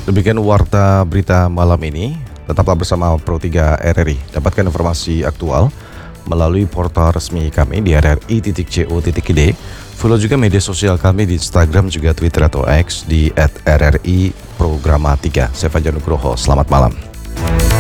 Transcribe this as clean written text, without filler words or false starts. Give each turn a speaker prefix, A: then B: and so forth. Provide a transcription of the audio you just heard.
A: Demikian warta berita malam ini. Tetaplah bersama Pro3 RRI. Dapatkan informasi aktual melalui portal resmi kami di rri.co.id. Follow juga media sosial kami di Instagram juga Twitter atau X di @rri programa 3. Saya Fajar Nugroho. Selamat malam.